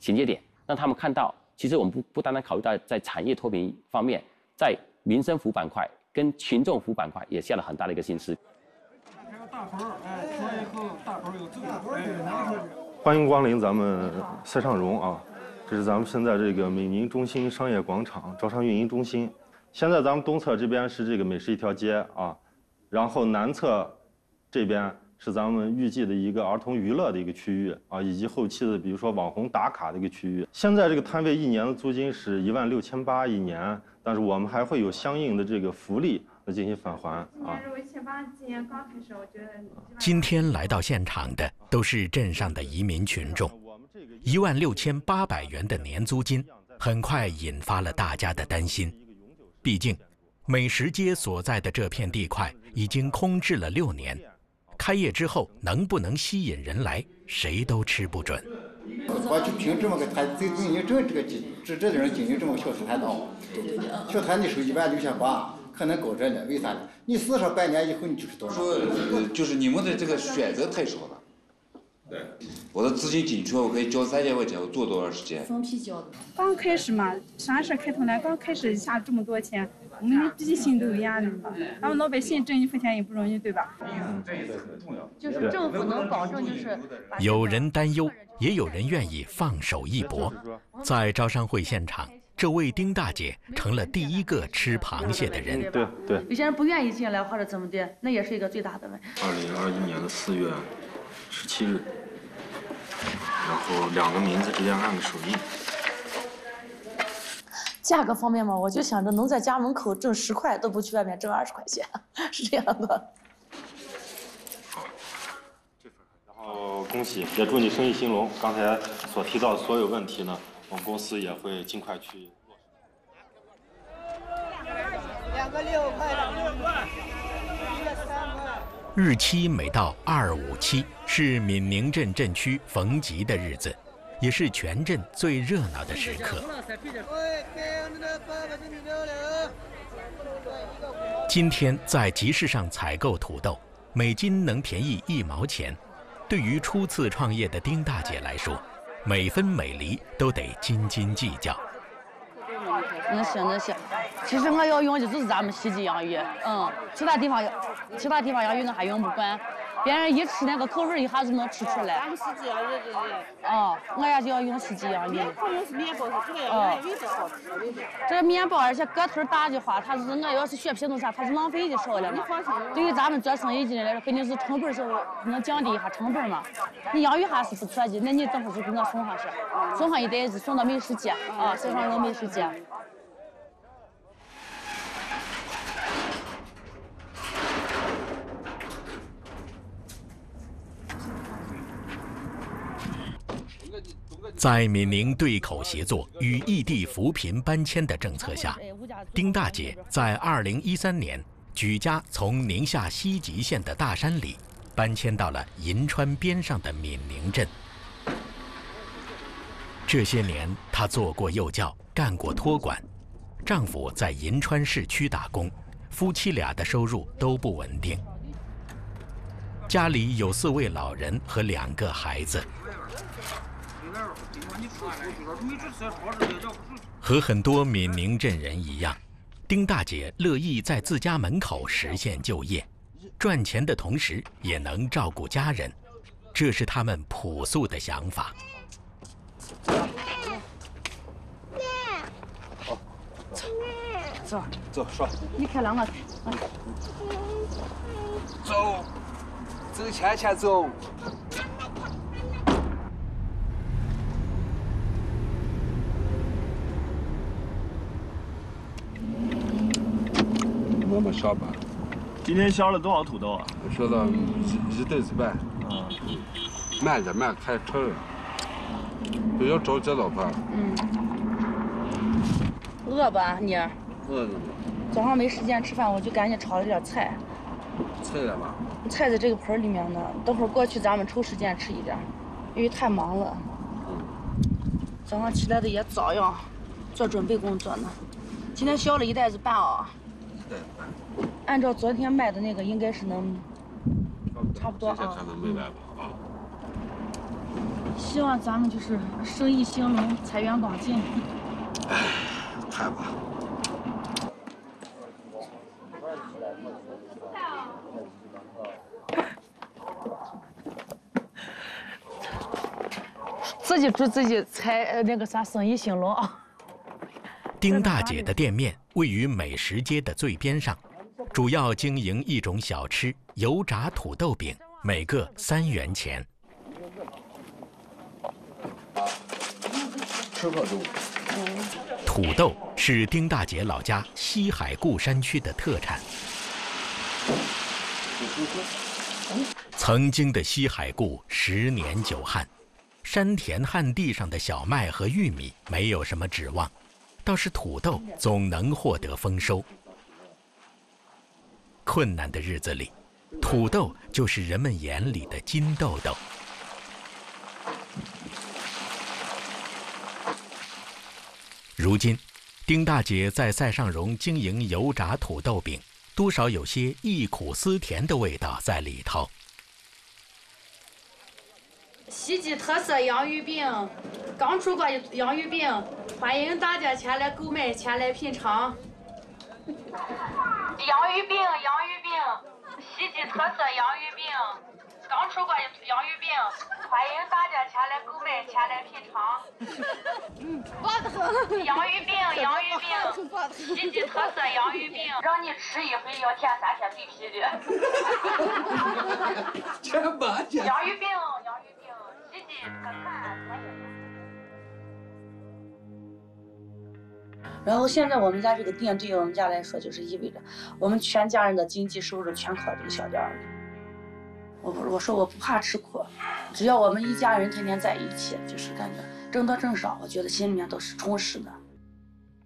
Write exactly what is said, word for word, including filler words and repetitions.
衔接点，让他们看到，其实我们不不单单考虑到在产业脱贫方面，在民生服务板块跟群众服务板块也下了很大的一个心思。 大盆儿，哎，出来以后大盆儿有这个， 欢迎光临咱们赛尚荣啊，这是咱们现在这个美宁中心商业广场招商运营中心。现在咱们东侧这边是这个美食一条街啊，然后南侧这边是咱们预计的一个儿童娱乐的一个区域啊，以及后期的比如说网红打卡的一个区域。现在这个摊位一年的租金是一万六千八一年，但是我们还会有相应的这个福利来进行返还啊。 今天来到现场的都是镇上的移民群众，一万六千八百元的年租金，很快引发了大家的担心。毕竟，美食街所在的这片地块已经空置了六年，开业之后能不能吸引人来，谁都吃不准。 我就凭这么个摊，最近你这这个这这种经营这么小摊到，小摊你收一万六千八，可能高着呢？为啥呢？你至少半年以后你就是多少？ 说就是你们的这个选择太少了。对，我的资金进去，我可以交三千块钱，我做多长时间？ 分批交的。 刚开始嘛，啥事开头来，刚开始下这么多钱，我们毕竟心都有压力嘛。咱们老百姓挣一分钱也不容易，对吧？ 嗯，这也很重要。 就是政府能保证，就是有人担忧，也有人愿意放手一搏。在招商会现场，这位丁大姐成了第一个吃螃蟹的人。 对对。 有些人不愿意进来或者怎么的，那也是一个最大的问题。 二零二一年的四月十七日。然后两个名字直接按个手印。 价格方面嘛，我就想着能在家门口挣十块，都不去外面挣二十块钱，是这样的。 好，这份，然后恭喜，也祝你生意兴隆。刚才所提到的所有问题呢，我们公司也会尽快去落实。 两个六块，两个六块，一个三块。 日期每到二五七是闽宁镇镇区逢集的日子，也是全镇最热闹的时刻。今天在集市上采购土豆，每斤能便宜一毛钱。对于初次创业的丁大姐来说，每分每厘都得斤斤计较。 那是那是，其实我要用的就是咱们西极洋芋，嗯，其他地方其他地方洋芋我还用不惯，别人一吃那个口味一下子能吃出来。 咱们西极洋芋就是。 哦，我也就要用西极洋芋。 面包是面包，这个洋芋是好吃。 这个面包而且个头大的话，它是我要是削皮弄啥，它是浪费的少了嘛。对于咱们做生意的人来说，肯定是成本是能降低一下成本嘛。你洋芋还是不错的，那你等会儿就给我送上去，送上一袋子，送到美食街啊，送上我美食街。 在闽宁对口协作与异地扶贫搬迁的政策下，丁大姐在二零一三年举家从宁夏西极县的大山里搬迁到了银川边上的闽宁镇。这些年，她做过幼教，干过托管，丈夫在银川市区打工，夫妻俩的收入都不稳定。家里有四位老人和两个孩子。和很多闽宁镇人一样，丁大姐乐意在自家门口实现就业，赚钱的同时也能照顾家人，这是他们朴素的想法。 好，走，走，走，说。 你开两个开。 走，走，前前走。 我们上班。 今天销了多少土豆啊？ 销了一一袋子半。 嗯。 慢点慢，开车了，不要着急，老婆。 嗯。饿吧你？ 饿着呢。 早上没时间吃饭，我就赶紧炒了点菜。 菜了吗？ 菜在这个盆里面呢，等会儿过去咱们抽时间吃一点，因为太忙了。 嗯。 早上起来的也早呀，做准备工作呢。今天销了一袋子半啊。按照昨天卖的那个，应该是能差不多啊。 这才能卖完吧啊。 希望咱们就是生意兴隆，财源广进。 哎，太吧。 自己祝自己财呃那个啥生意兴隆啊。 丁大姐的店面位于美食街的最边上，主要经营一种小吃——油炸土豆饼，每个三元钱。 吃可多。 土豆是丁大姐老家西海固山区的特产。曾经的西海固十年久旱，山田旱地上的小麦和玉米没有什么指望，倒是土豆总能获得丰收。困难的日子里，土豆就是人们眼里的金豆豆。如今，丁大姐在赛上荣经营油炸土豆饼，多少有些忆苦思甜的味道在里头。 西记特色洋芋饼，刚出锅的洋芋饼，欢迎大家前来购买，前来品尝。洋芋饼，洋芋饼，西记特色洋芋饼，刚出锅的洋芋饼，欢迎大家前来购买，前来品尝。洋芋饼，洋芋饼，西记特色洋芋饼，让你吃一回要舔三天嘴皮的。 全八天。 洋芋饼，洋芋饼，西记特产。然后现在我们家这个店对于我们家来说，就是意味着我们全家人的经济收入全靠这个小店儿。我不，我说我不怕吃苦，只要我们一家人天天在一起，就是感觉挣多挣少，我觉得心里面都是充实的。